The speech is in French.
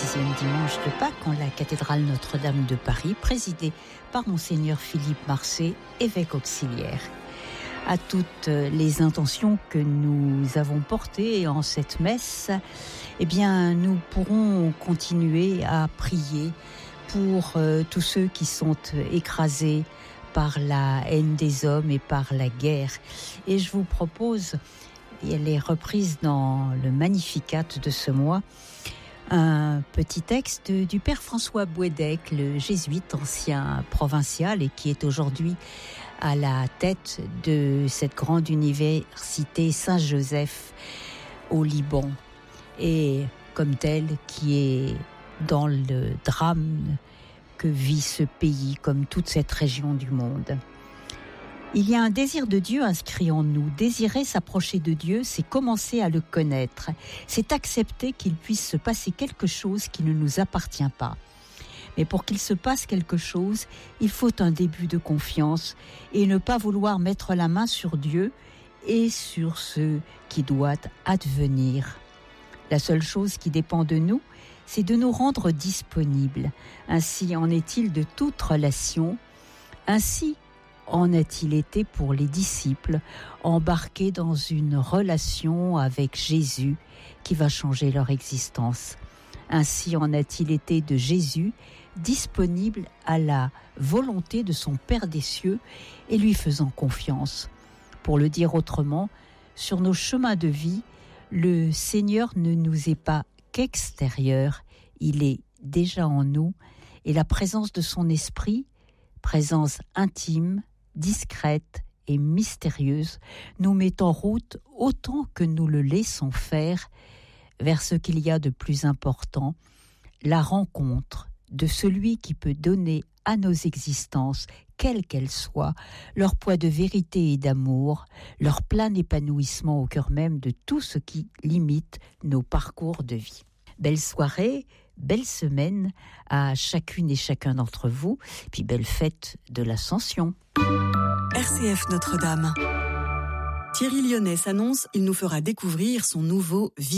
6e dimanche de Pâques en la cathédrale Notre-Dame de Paris, présidée par Monseigneur Philippe Marcet, évêque auxiliaire. À toutes les intentions que nous avons portées en cette messe, eh bien, nous pourrons continuer à prier pour tous ceux qui sont écrasés par la haine des hommes et par la guerre. Et je vous propose, et elle est reprise dans le Magnificat de ce mois, un petit texte du père François Bouédec, le jésuite ancien provincial et qui est aujourd'hui à la tête de cette grande université Saint-Joseph au Liban, et comme tel qui est dans le drame que vit ce pays, comme toute cette région du monde. Il y a un désir de Dieu inscrit en nous. Désirer s'approcher de Dieu, c'est commencer à le connaître. C'est accepter qu'il puisse se passer quelque chose qui ne nous appartient pas. Mais pour qu'il se passe quelque chose, il faut un début de confiance et ne pas vouloir mettre la main sur Dieu et sur ce qui doit advenir. La seule chose qui dépend de nous, c'est de nous rendre disponibles. Ainsi en est-il de toute relation. Ainsi en a-t-il été pour les disciples, embarqués dans une relation avec Jésus qui va changer leur existence. Ainsi en a-t-il été de Jésus, disponible à la volonté de son Père des cieux et lui faisant confiance. Pour le dire autrement, sur nos chemins de vie, le Seigneur ne nous est pas qu'extérieur, il est déjà en nous, et la présence de son esprit, présence intime, discrète et mystérieuse, nous met en route autant que nous le laissons faire vers ce qu'il y a de plus important, la rencontre de celui qui peut donner à nos existences, quelles qu'elles soient, leur poids de vérité et d'amour, leur plein épanouissement au cœur même de tout ce qui limite nos parcours de vie. Belle soirée, belle semaine à chacune et chacun d'entre vous, puis belle fête de l'Ascension. RCF Notre-Dame. Thierry Lyonnais s'annonce, il nous fera découvrir son nouveau